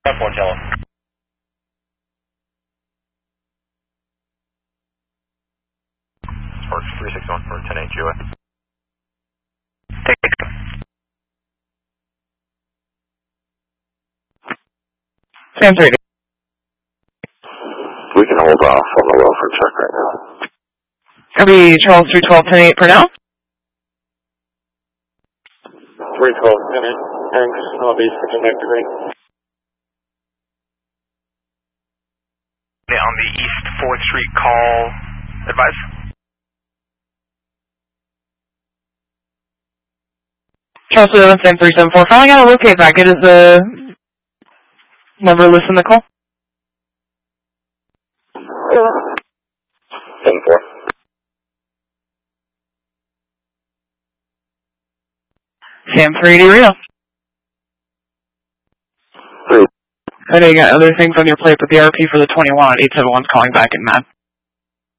4 Jello. Sparks 361 for 10-8 GOA. Take it. Sam 3. We can hold off on the welfare check right now. Copy, Charles 312, 10-8 for now. 312, 10-8. Thanks. I'll be switching back to green. On the East 4th Street call, advise. Charles 11, Sam 374. Finally got a locate packet. Is the number listed in the call? 10-4. Sam 380 Rio. I know you got other things on your plate, but the RP for the 21 at 871's calling back in mad.